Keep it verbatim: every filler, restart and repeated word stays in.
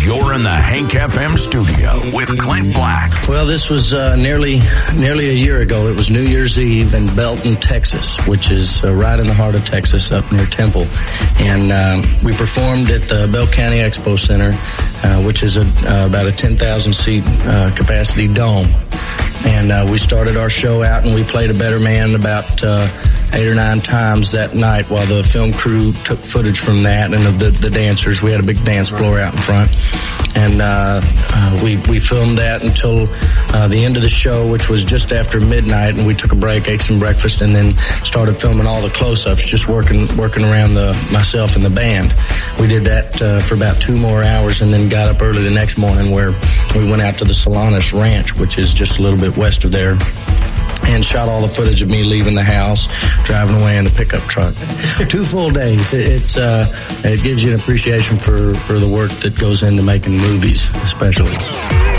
You're in the Hank F M studio with Clint Black. Well, this was uh, nearly nearly a year ago. It was New Year's Eve in Belton, Texas, which is uh, right in the heart of Texas, up near Temple. And uh, we performed at the Bell County Expo Center, uh, which is a, uh, about a ten thousand seat uh, capacity dome. And uh, we started our show out, and we played A Better Man about uh, eight or nine times that night while the film crew took footage from that and of the, the dancers. We had a big dance floor out in front. And uh, uh, we, we filmed that until uh, the end of the show, which was just after midnight, and we took a break, ate some breakfast, and then started filming all the close-ups, just working working around the myself and the band. We did that uh, for about two more hours and then got up early the next morning where we went out to the Solanas Ranch, which is just a little bit west of there, and shot all the footage of me leaving the house, driving away in a pickup truck. Two full days. It, it's uh, it gives you an appreciation for, for the work that goes into making movies, especially.